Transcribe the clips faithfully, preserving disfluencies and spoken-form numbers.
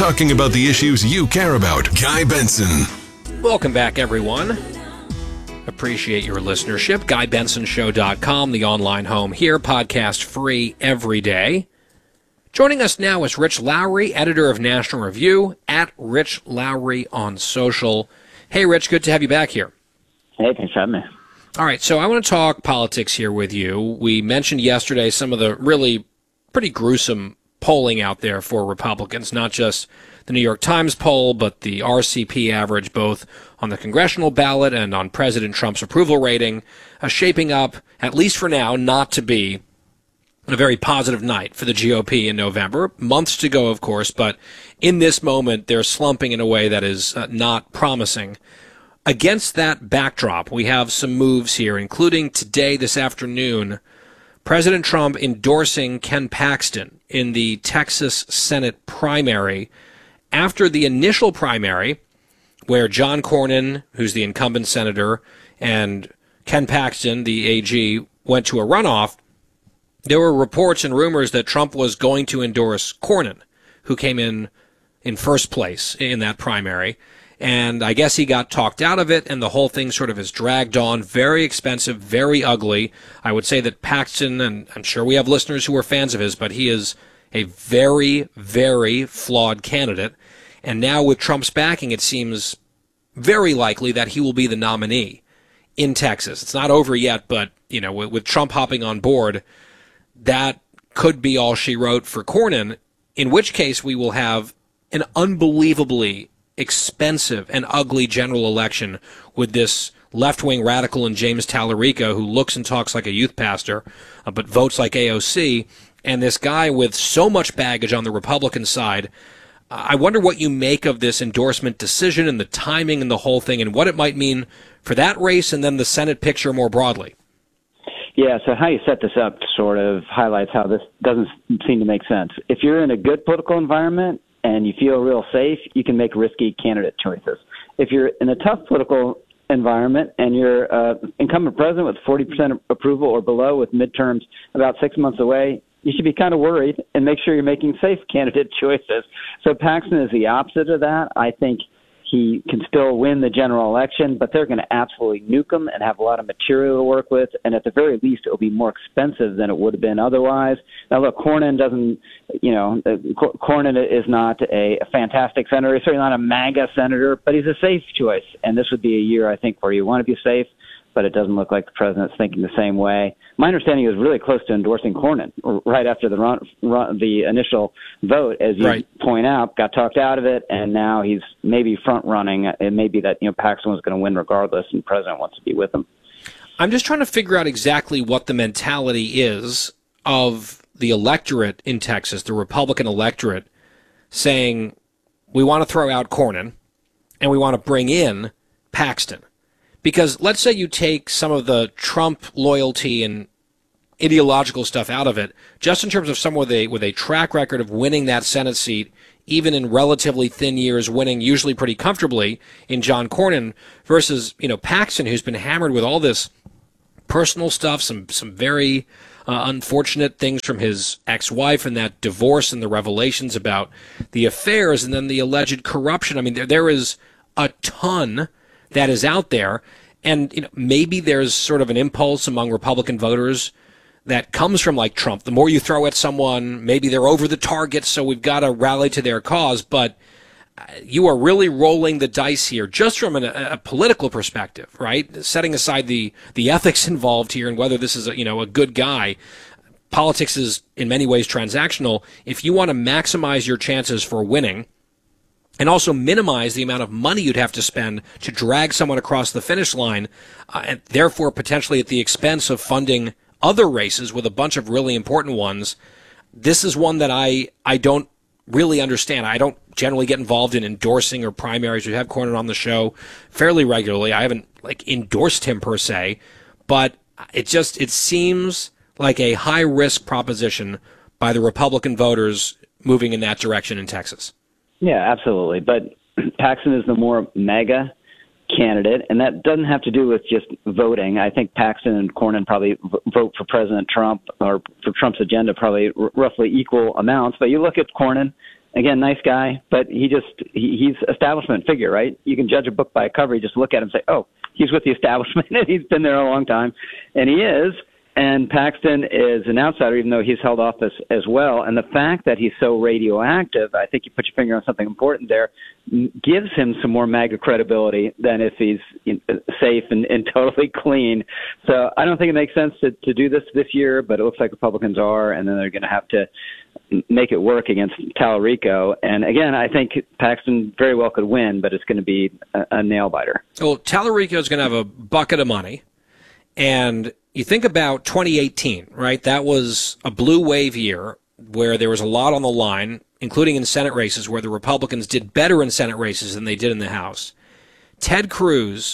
talking about the issues you care about. Guy Benson. Welcome back, everyone. Appreciate your listenership. Guy Benson Show dot com, the online home here, podcast free every day. Joining us now is Rich Lowry, editor of National Review, at Rich Lowry on social. Hey, Rich, good to have you back here. Hey, thanks for having me. All right, so I want to talk politics here with you. We mentioned yesterday some of the really pretty gruesome polling out there for Republicans, not just the New York Times poll, but the R C P average, both on the congressional ballot and on President Trump's approval rating, uh, shaping up, at least for now, not to be a very positive night for the G O P in November. Months to go, of course, but in this moment, they're slumping in a way that is uh, not promising. Against that backdrop, we have some moves here, including today, this afternoon, President Trump endorsing Ken Paxton in the Texas Senate primary after the initial primary, where John Cornyn, who's the incumbent senator, and Ken Paxton, the A G, went to a runoff. There were reports and rumors that Trump was going to endorse Cornyn, who came in in first place in that primary. And I guess he got talked out of it, and the whole thing sort of is dragged on. Very expensive, very ugly. I would say that Paxton, and I'm sure we have listeners who are fans of his, but he is a very, very flawed candidate. And now with Trump's backing, it seems very likely that he will be the nominee in Texas. It's not over yet, but, you know, with, with Trump hopping on board, that could be all she wrote for Cornyn, in which case we will have an unbelievably expensive and ugly general election with this left-wing radical in James Tallarico, who looks and talks like a youth pastor, uh, but votes like A O C, and this guy with so much baggage on the Republican side. uh, I wonder what you make of this endorsement decision and the timing and the whole thing, and what it might mean for that race and then the Senate picture more broadly. Yeah, so how you set this up sort of highlights how this doesn't seem to make sense. If you're in a good political environment and you feel real safe, you can make risky candidate choices. If you're in a tough political environment and you're uh, incumbent president with forty percent approval or below with midterms about six months away, you should be kind of worried and make sure you're making safe candidate choices. So Paxton is the opposite of that. I think he can still win the general election, but they're going to absolutely nuke him and have a lot of material to work with. And at the very least, it'll be more expensive than it would have been otherwise. Now, look, Cornyn doesn't, you know, Cornyn is not a, a fantastic senator. He's certainly not a MAGA senator, but he's a safe choice. And this would be a year, I think, where you want to be safe, but it doesn't look like the president's thinking the same way. My understanding is really close to endorsing Cornyn right after the run, run, the initial vote, as you right. point out, got talked out of it, and now he's maybe front running. It may be that, you know, Paxton was going to win regardless, and the president wants to be with him. I'm just trying to figure out exactly what the mentality is of the electorate in Texas, the Republican electorate, saying we want to throw out Cornyn and we want to bring in Paxton. Because let's say you take some of the Trump loyalty and ideological stuff out of it, just in terms of someone with a, with a track record of winning that Senate seat, even in relatively thin years, winning usually pretty comfortably in John Cornyn, versus, you know, Paxton, who's been hammered with all this personal stuff, some some very uh, unfortunate things from his ex-wife and that divorce and the revelations about the affairs and then the alleged corruption. I mean, there there is a ton that is out there, and you know, maybe there's sort of an impulse among Republican voters that comes from like Trump. The more you throw at someone, maybe they're over the target, so we've got to rally to their cause. But you are really rolling the dice here, just from an, a, a political perspective, right? Setting aside the the ethics involved here and whether this is a, you know a good guy. Politics is in many ways transactional. If you want to maximize your chances for winning, and also minimize the amount of money you'd have to spend to drag someone across the finish line, uh, and therefore potentially at the expense of funding other races with a bunch of really important ones, this is one that I, I don't really understand. I don't generally get involved in endorsing or primaries. We have Cornyn on the show fairly regularly. I haven't like endorsed him per se, but it just it seems like a high-risk proposition by the Republican voters moving in that direction in Texas. Yeah, absolutely. But Paxton is the more MAGA candidate, and that doesn't have to do with just voting. I think Paxton and Cornyn probably vote for President Trump or for Trump's agenda probably r- roughly equal amounts. But you look at Cornyn, Again, nice guy, but he just he, he's establishment figure, right? You can judge a book by a cover. You just look at him and say, oh, he's with the establishment, and he's been there a long time, and he is. And Paxton is an outsider, even though he's held office as well. And the fact that he's so radioactive, I think you put your finger on something important there, gives him some more MAGA credibility than if he's safe and, and totally clean. So I don't think it makes sense to, to do this this year, but it looks like Republicans are, and then they're going to have to make it work against Tallarico. And again, I think Paxton very well could win, but it's going to be a, a nail biter. Well, Tallarico is going to have a bucket of money, and you think about twenty eighteen, right? That was a blue wave year where there was a lot on the line, including in Senate races where the Republicans did better in Senate races than they did in the House. Ted Cruz,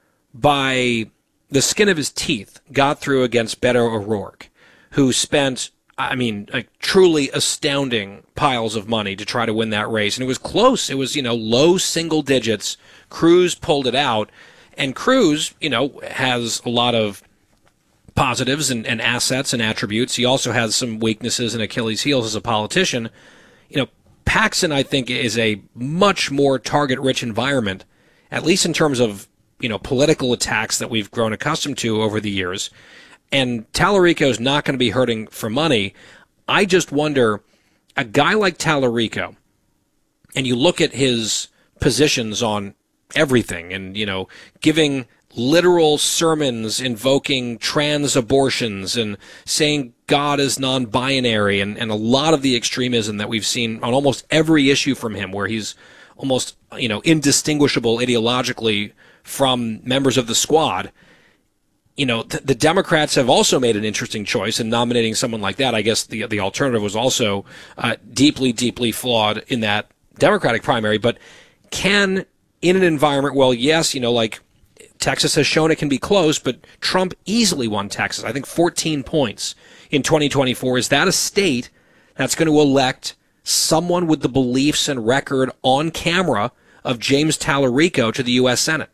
by the skin of his teeth, got through against Beto O'Rourke, who spent, I mean, like, truly astounding piles of money to try to win that race. And it was close. It was, you know, low single digits. Cruz pulled it out. And Cruz, you know, has a lot of positives and, and assets and attributes. He also has some weaknesses and Achilles heels as a politician. You know, Paxton, I think, is a much more target-rich environment, at least in terms of, you know, political attacks that we've grown accustomed to over the years. And Tallarico is not going to be hurting for money. I just wonder, a guy like Tallarico, and you look at his positions on everything, and, you know, giving literal sermons invoking trans abortions and saying God is non-binary, and, and a lot of the extremism that we've seen on almost every issue from him, where he's almost, you know, indistinguishable ideologically from members of the squad. You know, th- the Democrats have also made an interesting choice in nominating someone like that. I guess the the alternative was also uh, deeply, deeply flawed in that Democratic primary. But can, in an environment, well, yes, you know, like Texas has shown it can be close, but Trump easily won Texas. I think fourteen points in twenty twenty-four. Is that a state that's going to elect someone with the beliefs and record on camera of James Tallarico to the U S Senate?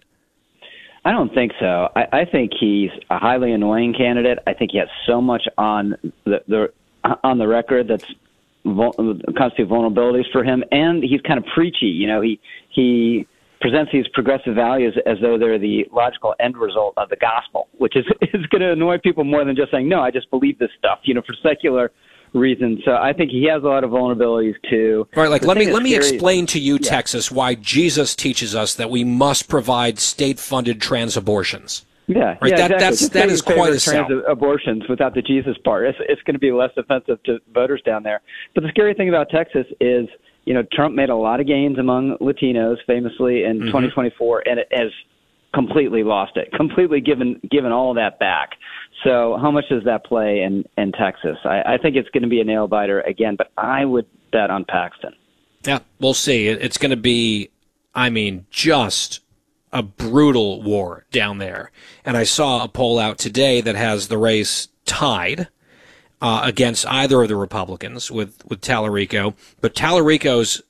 I don't think so. I, I think he's a highly annoying candidate. I think he has so much on the, the on the record that's vul- constitute vulnerabilities for him, and he's kind of preachy. You know, he he. presents these progressive values as though they're the logical end result of the gospel, which is is going to annoy people more than just saying, no, I just believe this stuff, you know, for secular reasons. So I think he has a lot of vulnerabilities too. All right, like, the let me let me scary, explain to you, yeah. Texas, why Jesus teaches us that we must provide state-funded trans abortions. Yeah, right. yeah, that exactly. that's Just that say is you favor quite a trans sell. abortions without the Jesus part. It's it's going to be less offensive to voters down there. But the scary thing about Texas is, you know, Trump made a lot of gains among Latinos famously in mm-hmm. twenty twenty-four, and it has completely lost it, completely given given all that back. So how much does that play in, in Texas? I, I think it's going to be a nail biter again, but I would bet on Paxton. Yeah, we'll see. It's going to be, I mean, just a brutal war down there. And I saw a poll out today that has the race tied Uh, against either of the Republicans with, with Tallarico, but Tallarico's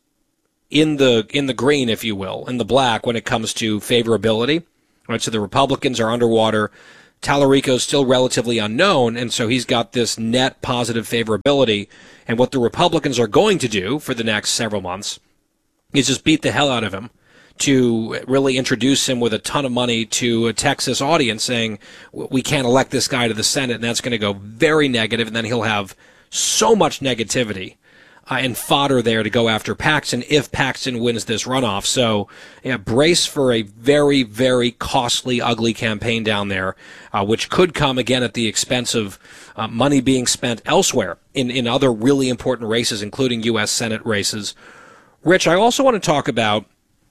in the in the green, if you will, in the black when it comes to favorability. Right, so the Republicans are underwater. Tallarico's still relatively unknown, and so he's got this net positive favorability. And what the Republicans are going to do for the next several months is just beat the hell out of him, to really introduce him with a ton of money to a Texas audience, saying we can't elect this guy to the Senate, and that's going to go very negative, and then he'll have so much negativity uh, and fodder there to go after Paxton if Paxton wins this runoff. So yeah, brace for a very, very costly, ugly campaign down there, uh, which could come again at the expense of uh, money being spent elsewhere in, in other really important races, including U S Senate races. Rich, I also want to talk about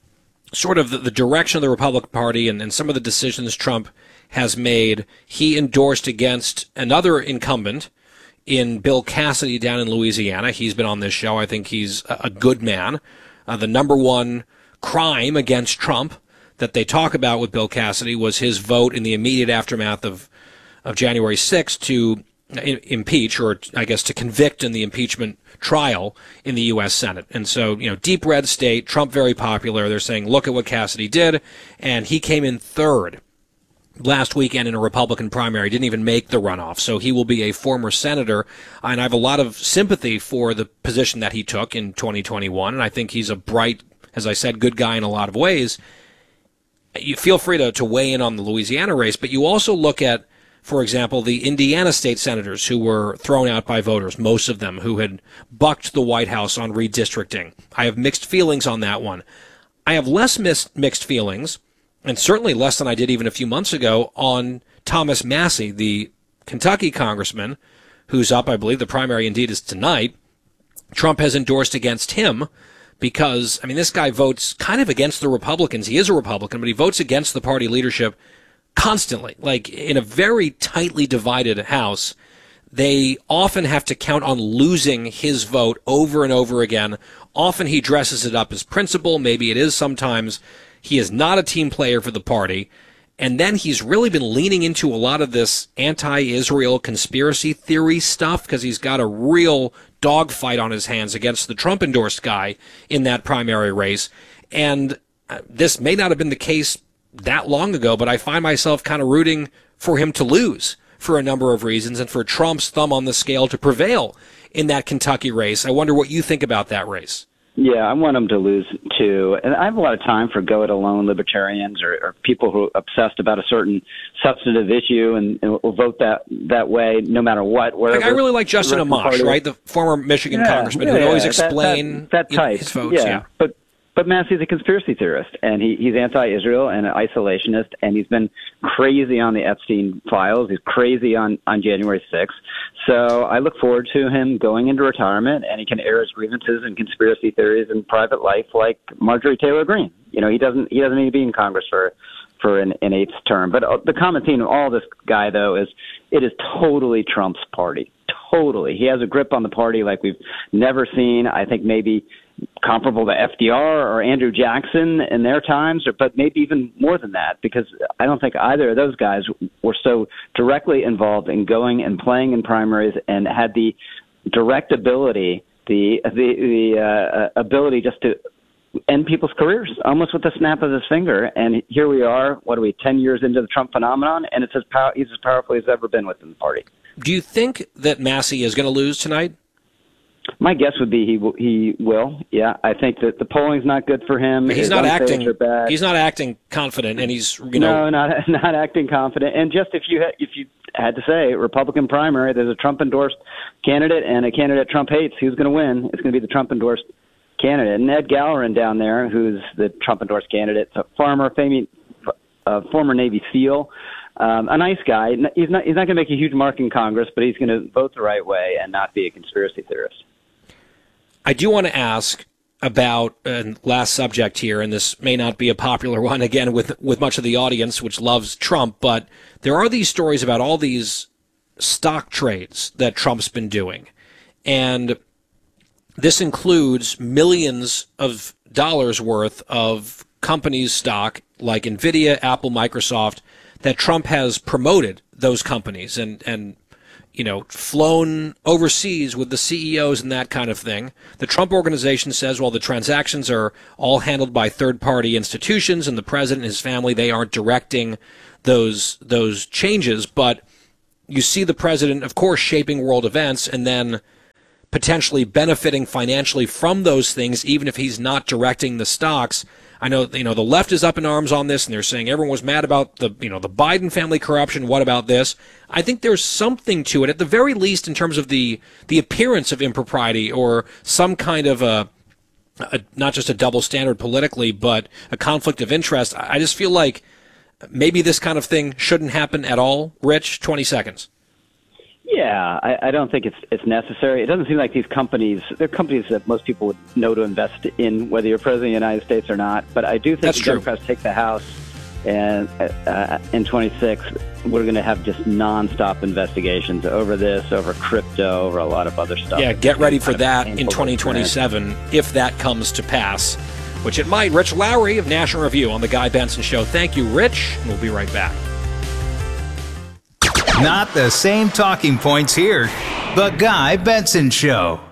sort of the, the direction of the Republican Party and, and some of the decisions Trump has made. He endorsed against another incumbent in Bill Cassidy down in Louisiana. He's been on this show. I think he's a, a good man. Uh, the number one crime against Trump that they talk about with Bill Cassidy was his vote in the immediate aftermath of, of January sixth to in, impeach, or I guess to convict in the impeachment trial in the U S Senate. And so, you know, deep red state, Trump very popular. They're saying, look at what Cassidy did, and he came in third last weekend in a Republican primary, didn't even make the runoff. So he will be a former senator, and I have a lot of sympathy for the position that he took in twenty twenty-one, and I think he's a bright, as I said, good guy in a lot of ways. You feel free to, to weigh in on the Louisiana race, but you also look at, for example, the Indiana state senators who were thrown out by voters, most of them who had bucked the White House on redistricting. I have mixed feelings on that one. I have less mis- mixed feelings, and certainly less than I did even a few months ago, on Thomas Massie, the Kentucky congressman, who's up, I believe the primary indeed is tonight. Trump has endorsed against him because, I mean, this guy votes kind of against the Republicans. He is a Republican, but he votes against the party leadership constantly. Like, in a very tightly divided House, they often have to count on losing his vote over and over again. Often he dresses it up as principle. Maybe it is sometimes. He is not a team player for the party. And then he's really been leaning into a lot of this anti-Israel conspiracy theory stuff because he's got a real dogfight on his hands against the Trump-endorsed guy in that primary race. And this may not have been the case that long ago, but I find myself kind of rooting for him to lose for a number of reasons and for Trump's thumb on the scale to prevail in that Kentucky race. I wonder what you think about that race. Yeah, I want him to lose too. And I have a lot of time for go-it-alone libertarians or, or people who are obsessed about a certain substantive issue and, and will vote that, that way no matter what. Like, I really like Justin Amash, right? The former Michigan yeah, congressman yeah, who would always that, explain that, that type. his votes. Yeah, yeah. but But Massey's a conspiracy theorist, and he, he's anti-Israel and an isolationist, and he's been crazy on the Epstein files. He's crazy on, on January sixth. So I look forward to him going into retirement, and he can air his grievances and conspiracy theories in private life like Marjorie Taylor Greene. You know, he doesn't he doesn't need to be in Congress for for an, an eighth term. But the common theme of all this guy, though, is it is totally Trump's party. Totally. He has a grip on the party like we've never seen. I think maybe comparable to F D R or Andrew Jackson in their times, or, but maybe even more than that, because I don't think either of those guys were so directly involved in going and playing in primaries and had the direct ability, the the, the uh, ability just to end people's careers almost with the snap of his finger. And here we are, what are we, ten years into the Trump phenomenon, and it's as pow- he's as powerful as he's ever been within the party. Do you think that Massie is going to lose tonight? My guess would be he will, he will. Yeah, I think that the polling's not good for him. He's His not acting. bad. He's not acting confident, and he's you know no, not not acting confident. And just if you had, if you had to say Republican primary, there's a Trump endorsed candidate and a candidate Trump hates. Who's going to win? It's going to be the Trump endorsed candidate. And Ed Gallerin down there, who's the Trump endorsed candidate, a farmer, famous, uh, former Navy SEAL. Um, a nice guy. He's not. He's not going to make a huge mark in Congress, but he's going to vote the right way and not be a conspiracy theorist. I do want to ask about uh, last subject here, and this may not be a popular one again with with much of the audience, which loves Trump, but there are these stories about all these stock trades that Trump's been doing, and this includes millions of dollars worth of companies' stock like NVIDIA, Apple, Microsoft, that Trump has promoted those companies and, and, you know, flown overseas with the C E Os and that kind of thing. The Trump organization says, well, the transactions are all handled by third-party institutions and the president and his family, they aren't directing those, those changes. But you see the president, of course, shaping world events and then potentially benefiting financially from those things, even if he's not directing the stocks. I know, you know, the left is up in arms on this, and they're saying everyone was mad about the, you know, the Biden family corruption. What about this? I think there's something to it, at the very least, in terms of the the appearance of impropriety or some kind of a, a not just a double standard politically, but a conflict of interest. I just feel like maybe this kind of thing shouldn't happen at all. Rich, twenty seconds. Yeah, I, I don't think it's it's necessary. It doesn't seem like these companies, they're companies that most people would know to invest in, whether you're president of the United States or not. But I do think That's the true. Democrats take the House, and uh, in twenty-six, we're going to have just nonstop investigations over this, over crypto, over a lot of other stuff. Yeah, get ready for that in twenty twenty-seven if that comes to pass, which it might. Rich Lowry of National Review on The Guy Benson Show. Thank you, Rich, and we'll be right back. Not the same talking points here. The Guy Benson Show.